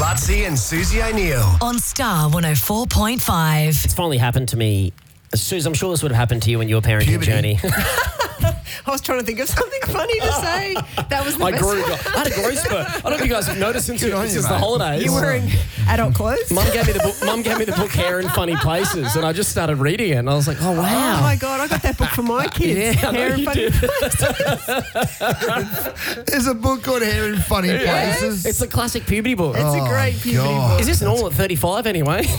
Lutzi and Susie O'Neill. On Star 104.5. It's finally happened to me. Suze, I'm sure this would have happened to you in your parenting journey. I was trying to think of something funny to say. That was the I best. I had a growth spurt. I don't know if you guys have noticed since the holidays. You were in adult clothes? Mum gave me the book Hair in Funny Places, and I just started reading it, and I was like, oh, wow. Oh, my God. I got that book for my kids. Yeah, I know Hair in you Funny did. There's a book called Hair in Funny Places. It's a classic puberty book. It's a great puberty God. book. Is this normal at 35 anyway? To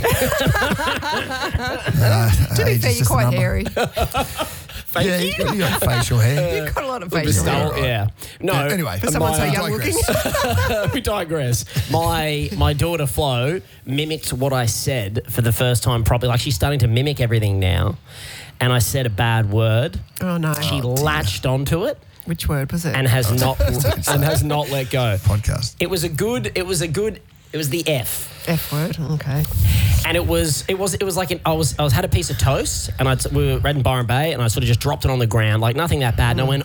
be fair, you're quite hairy. Yeah, you got facial hair. You've got a lot of facial hair. Yeah. No. Yeah, anyway, For someone so young looking. We digress. My daughter Flo mimicked what I said for the first time properly. Like, she's starting to mimic everything now. And I said a bad word. Oh, no. She latched onto it Which word was it? and has not let go. Podcast. It was the F. F word. Okay. And it was like I had a piece of toast, and we were in Byron Bay, and I sort of just dropped it on the ground, like nothing that bad. And I went,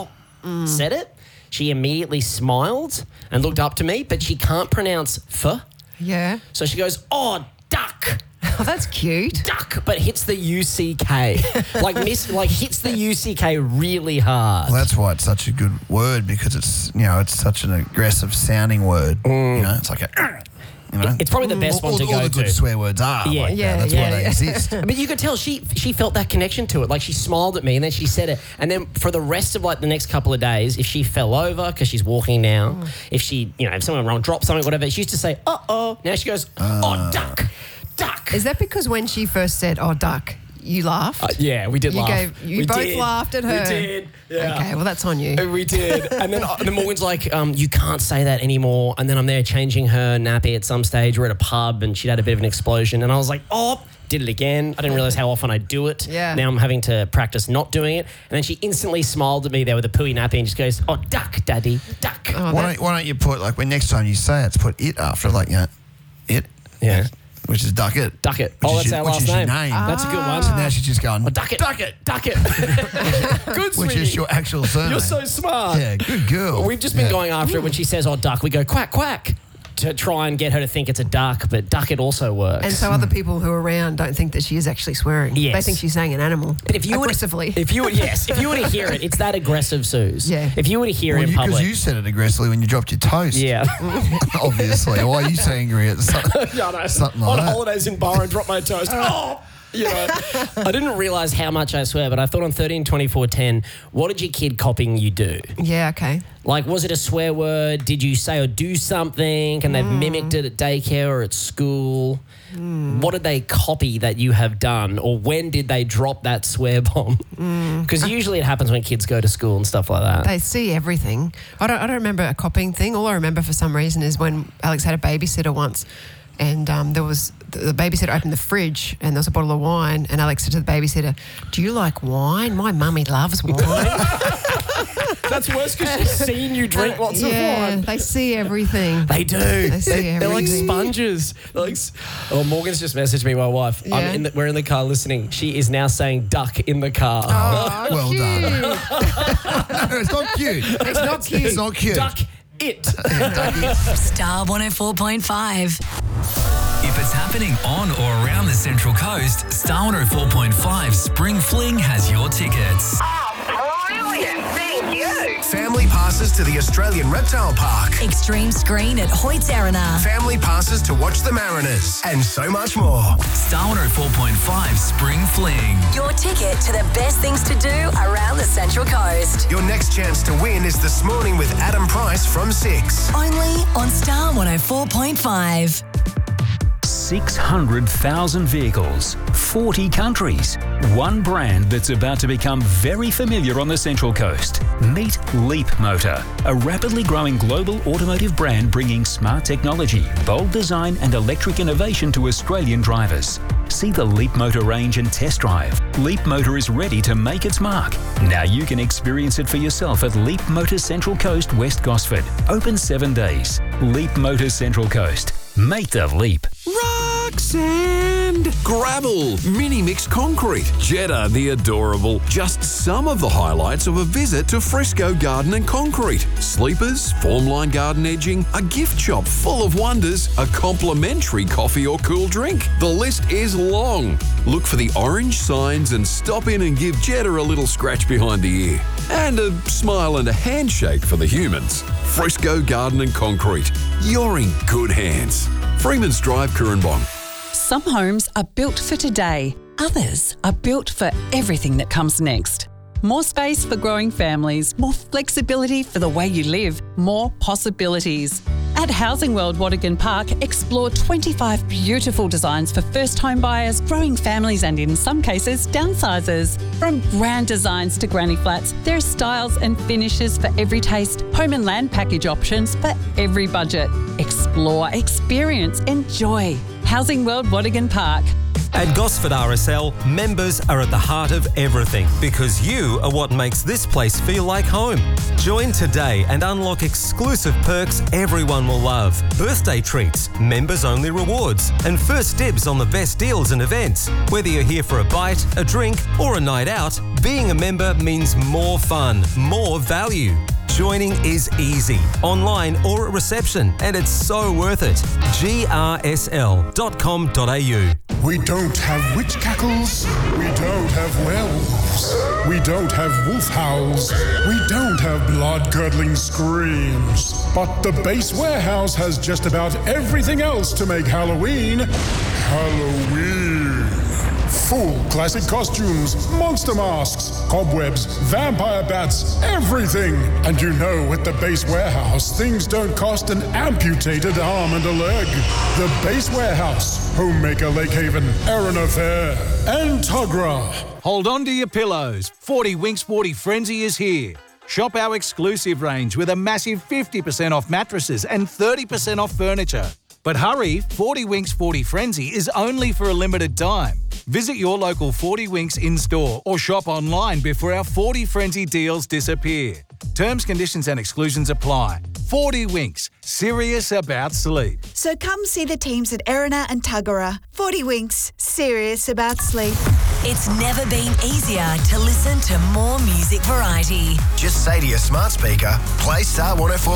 said it. She immediately smiled and looked up to me, but she can't pronounce F. Yeah. So she goes, oh, duck. Oh, that's cute. Duck, but hits the UCK. like hits the UCK really hard. Well, that's why it's such a good word, because it's such an aggressive sounding word. It's like a. It's probably the best one to go all the good to. swear words are. Yeah. That's why they exist. But you could tell she felt that connection to it. Like, she smiled at me and then she said it. And then for the rest of like the next couple of days, if she fell over because she's walking now, if she, if someone wrong dropped something, whatever, she used to say, uh-oh. Now she goes, oh, duck. Is that because when she first said, oh, duck, you laughed? Yeah, we did laugh. You both laughed at her. We did. Yeah. Okay, well, that's on you. We did. And then Morgan's like, you can't say that anymore. And then I'm there changing her nappy at some stage. We're at a pub and she'd had a bit of an explosion. And I was like, did it again. I didn't realize how often I do it. Yeah. Now I'm having to practice not doing it. And then she instantly smiled at me there with a pooey nappy and just goes, oh, duck, daddy, duck. Oh, Why don't you put, like, when next time you say it, put it after, like, it. Yeah. Which is duck it. Duck it. Which Oh, is that's our which last is your name. That's a good one. So now she's just going, Duck it. Duck it. Duck it. Good, which sweetie. is your actual surname. You're so smart. Yeah, good girl. We've just been going after it when she says, oh, duck. We go, quack, quack, to try and get her to think it's a duck, but duck it also works. And so other people who are around don't think that she is actually swearing. Yes. They think she's saying an animal. But if you aggressively. if you were to hear it, it's that aggressive, Suze. Yeah. If you were to hear it in Because public. you said it aggressively when you dropped your toast. Yeah. Obviously. Why are you so angry at something, something like On that? holidays in Byron, drop my toast. Oh! I didn't realise how much I swear, but I thought on 13, 24, 10, what did your kid copying you do? Yeah, okay. Like, was it a swear word? Did you say or do something? And they've mimicked it at daycare or at school? What did they copy that you have done? Or when did they drop that swear bomb? Because usually it happens when kids go to school and stuff like that. They see everything. I don't remember a copying thing. All I remember for some reason is when Alex had a babysitter once, and there was the babysitter opened the fridge and there was a bottle of wine, and Alex said to the babysitter, do you like wine? My mummy loves wine. That's worse because she's seen you drink lots of Yeah, wine. they see everything. They do. They see They're like everything. sponges. Morgan's just messaged me, my wife. Yeah. We're in the car listening. She is now saying duck in the car. Oh, Well cute. done. No, it's not cute. It's not cute. It's not cute. Duck it. Star 104.5. If it's happening on or around the Central Coast, Star 104.5 Spring Fling has your tickets. Oh, brilliant. Thank you. Family passes to the Australian Reptile Park. Extreme screen at Hoyts Arena. Family passes to watch the Mariners. And so much more. Star 104.5 Spring Fling. Your ticket to the best things to do around the Central Coast. Your next chance to win is this morning with Adam Price from 6. Only on Star 104.5. 600,000 vehicles, 40 countries, one brand that's about to become very familiar on the Central Coast. Meet Leapmotor, a rapidly growing global automotive brand bringing smart technology, bold design and electric innovation to Australian drivers. See the Leapmotor range and test drive. Leapmotor is ready to make its mark. Now you can experience it for yourself at Leapmotor Central Coast, West Gosford. Open 7 days. Leapmotor Central Coast. Make the leap. Rock Sand, gravel, mini-mix concrete, Jetta the adorable. Just some of the highlights of a visit to Frisco Garden and Concrete. Sleepers, formline garden edging, a gift shop full of wonders, a complimentary coffee or cool drink. The list is long. Look for the orange signs and stop in and give Jetta a little scratch behind the ear. And a smile and a handshake for the humans. Frisco Garden and Concrete. You're in good hands. Freeman's Drive, Currumbong. Some homes are built for today. Others are built for everything that comes next. More space for growing families, more flexibility for the way you live, more possibilities. At Housing World Watergan Park, explore 25 beautiful designs for first home buyers, growing families and, in some cases, downsizers. From grand designs to granny flats, there are styles and finishes for every taste, home and land package options for every budget. Explore, experience, enjoy. Housing World Watergan Park. At Gosford RSL, members are at the heart of everything because you are what makes this place feel like home. Join today and unlock exclusive perks everyone will love. Birthday treats, members-only rewards, and first dibs on the best deals and events. Whether you're here for a bite, a drink, or a night out, being a member means more fun, more value. Joining is easy, online or at reception, and it's so worth it. grsl.com.au. We don't have witch cackles. We don't have werewolves. We don't have wolf howls. We don't have blood-curdling screams. But the Base Warehouse has just about everything else to make Halloween Halloween. Full classic costumes, monster masks, cobwebs, vampire bats, everything. And you know, at the Base Warehouse, things don't cost an amputated arm and a leg. The Base Warehouse, Homemaker Lake Haven, Erina Fair, and Tugra. Hold on to your pillows. 40 Winks 40 Frenzy is here. Shop our exclusive range with a massive 50% off mattresses and 30% off furniture. But hurry, 40 Winks 40 Frenzy is only for a limited time. Visit your local 40 Winks in-store or shop online before our 40 Frenzy deals disappear. Terms, conditions and exclusions apply. 40 Winks, serious about sleep. So come see the teams at Erina and Tuggera. 40 Winks, serious about sleep. It's never been easier to listen to more music variety. Just say to your smart speaker, play Star 104.5.